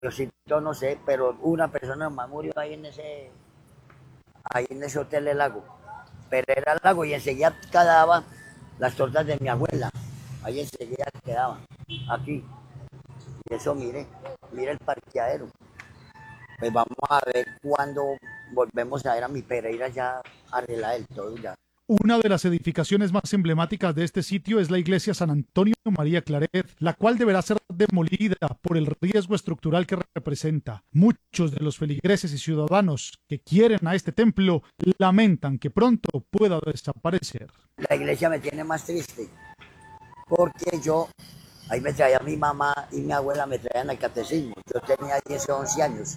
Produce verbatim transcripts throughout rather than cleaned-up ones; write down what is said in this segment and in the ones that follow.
Diosito no sé, pero una persona más murió ahí en ese, ahí en ese hotel del lago. Pero era el lago y enseguida quedaban las tortas de mi abuela. Ahí enseguida quedaban, aquí. Y eso, mire, mire el parqueadero. Pues vamos a ver cuándo volvemos a ver a mi Pereira ya arreglar el todo ya. Una de las edificaciones más emblemáticas de este sitio es la iglesia San Antonio María Claret, la cual deberá ser demolida por el riesgo estructural que representa. Muchos de los feligreses y ciudadanos que quieren a este templo lamentan que pronto pueda desaparecer. La iglesia me tiene más triste, porque yo, ahí me traía mi mamá y mi abuela, me traían al catecismo. Yo tenía diez o once años.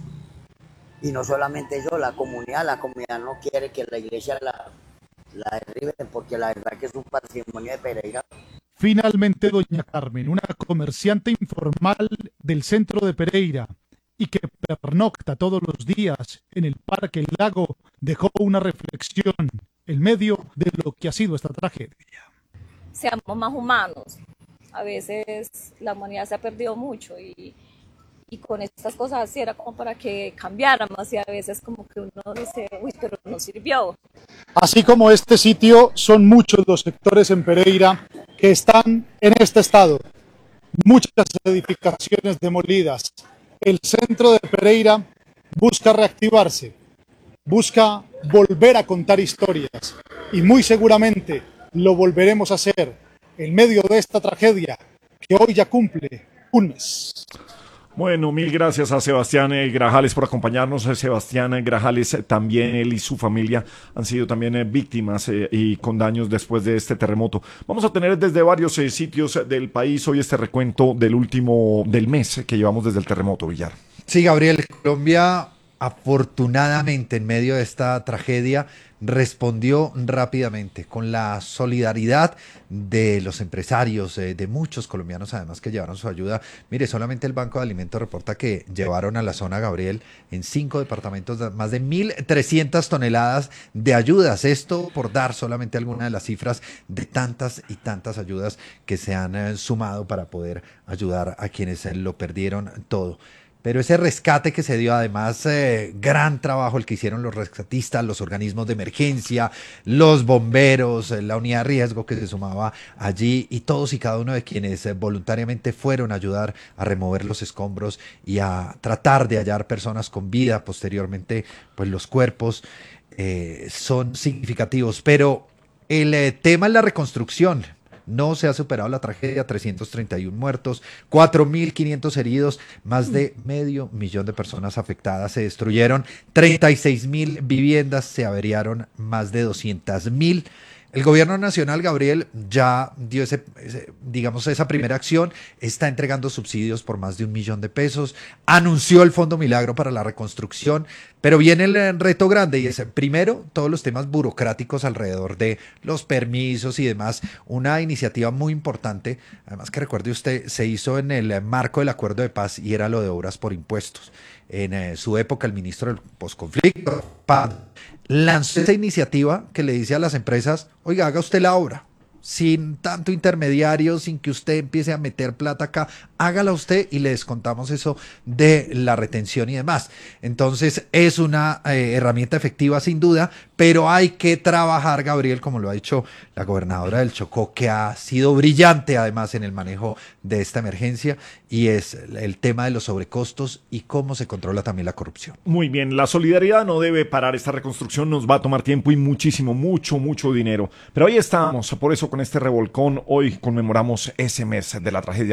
Y no solamente yo, la comunidad, la comunidad no quiere que la iglesia la, la derriben, porque la verdad que es un patrimonio de Pereira. Finalmente, doña Carmen, una comerciante informal del centro de Pereira y que pernocta todos los días en el Parque El Lago, dejó una reflexión en medio de lo que ha sido esta tragedia. Seamos más humanos. A veces la humanidad se ha perdido mucho y y con estas cosas así era como para que cambiáramos y a veces como que uno dice, uy, pero no sirvió. Así como este sitio, son muchos los sectores en Pereira que están en este estado. Muchas edificaciones demolidas. El centro de Pereira busca reactivarse, busca volver a contar historias y muy seguramente lo volveremos a hacer en medio de esta tragedia que hoy ya cumple un mes. Bueno, mil gracias a Sebastián eh, Grajales por acompañarnos. Eh, Sebastián eh, Grajales, eh, también él y su familia han sido también eh, víctimas eh, y con daños después de este terremoto. Vamos a tener desde varios eh, sitios del país hoy este recuento del último, del mes eh, que llevamos desde el terremoto, Villar. Sí, Gabriel, Colombia afortunadamente en medio de esta tragedia respondió rápidamente con la solidaridad de los empresarios, eh, de muchos colombianos además que llevaron su ayuda. Mire, solamente el Banco de Alimentos reporta que llevaron a la zona, Gabriel, en cinco departamentos más de mil trescientas toneladas de ayudas. Esto por dar solamente alguna de las cifras de tantas y tantas ayudas que se han eh, sumado para poder ayudar a quienes eh, lo perdieron todo. Pero ese rescate que se dio, además, eh, gran trabajo el que hicieron los rescatistas, los organismos de emergencia, los bomberos, eh, la unidad de riesgo que se sumaba allí y todos y cada uno de quienes eh, voluntariamente fueron a ayudar a remover los escombros y a tratar de hallar personas con vida. Posteriormente, pues los cuerpos eh, son significativos, pero el eh, tema es la reconstrucción. No se ha superado la tragedia, trescientos treinta y uno muertos, cuatro mil quinientos heridos, más de medio millón de personas afectadas. Se destruyeron treinta y seis mil viviendas, se averiaron más de doscientas mil. El gobierno nacional, Gabriel, ya dio ese, ese, digamos, esa primera acción, está entregando subsidios por más de un millón de pesos, anunció el Fondo Milagro para la reconstrucción, pero viene el reto grande y es, primero, todos los temas burocráticos alrededor de los permisos y demás. Una iniciativa muy importante, además que recuerde usted, se hizo en el marco del acuerdo de paz y era lo de obras por impuestos. En eh, su época, el ministro del posconflicto, lanzó esa iniciativa que le dice a las empresas, oiga, haga usted la obra, sin tanto intermediario, sin que usted empiece a meter plata acá, hágala usted y le descontamos eso de la retención y demás. Entonces es una eh, herramienta efectiva sin duda, pero hay que trabajar, Gabriel, como lo ha dicho la gobernadora del Chocó, que ha sido brillante además en el manejo de esta emergencia, y es el tema de los sobrecostos y cómo se controla también la corrupción. Muy bien, la solidaridad no debe parar, esta reconstrucción nos va a tomar tiempo y muchísimo, mucho, mucho dinero. Pero ahí estamos, por eso con este revolcón hoy conmemoramos ese mes de la tragedia